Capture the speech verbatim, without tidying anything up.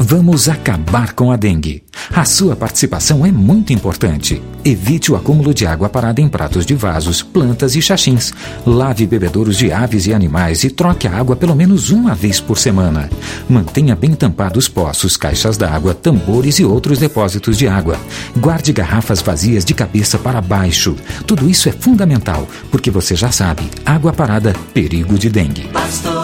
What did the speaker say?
Vamos acabar com a dengue. A sua participação é muito importante. Evite o acúmulo de água parada em pratos de vasos, plantas e xaxins. Lave bebedouros de aves e animais e troque a água pelo menos uma vez por semana. Mantenha bem tampados poços, caixas d'água, tambores e outros depósitos de água. Guarde garrafas vazias de cabeça para baixo. Tudo isso é fundamental, porque você já sabe, água parada, perigo de dengue. Pastor